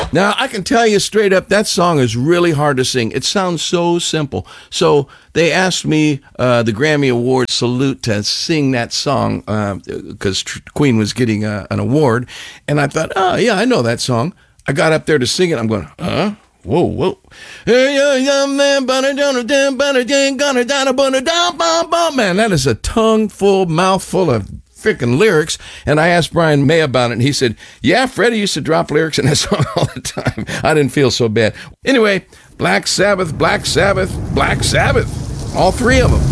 Now, I can tell you straight up, that song is really hard to sing. It sounds so simple. So they asked me, the Grammy Award salute, to sing that song because Queen was getting an award. And I thought, oh, yeah, I know that song. I got up there to sing it. I'm going, huh? Whoa, whoa. Man, that is a tongue-full, mouthful of freaking lyrics. And I asked Brian May about it, and he said, yeah, Freddie used to drop lyrics in that song all the time. I didn't feel so bad. Anyway, Black Sabbath, Black Sabbath, Black Sabbath. All three of them.